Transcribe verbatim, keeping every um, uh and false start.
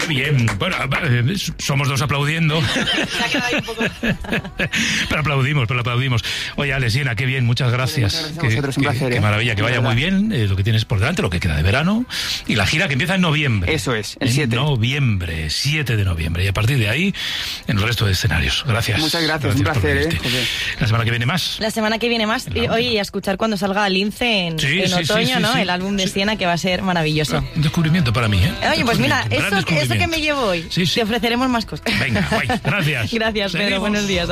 bien. Bueno, eh, somos dos aplaudiendo. Se ha quedado ahí un poco. Pero aplaudimos, pero aplaudimos. Oye, Ale, Siena, qué bien, muchas gracias. Muchas gracias a Qué, vosotros, un qué- placer, qué ¿eh? maravilla, que De vaya verdad. muy bien eh, lo que tienes por delante, lo que queda de verano. Y la gira que empieza en noviembre. Eso es, el En siete. noviembre, siete de noviembre. Y a partir de ahí, en el resto de escenarios. Gracias. Muchas gracias, un por placer, venirte. ¿eh, José? La semana que viene más. La semana que viene más. Y, oye, y a escuchar cuando salga Lince en, Sí, en sí, sí, otoño, sí, ¿no? sí. El álbum de Sí. Siena, que va a ser maravilloso. Un descubrimiento para mí, ¿eh? Oye, pues mira, Descubrimiento, gran eso, que- eso que descubrimiento. me llevo hoy. Sí, sí. Te ofreceremos más cosas. Venga, guay. Gracias. Gracias, Pedro. Seguimos. Buenos días.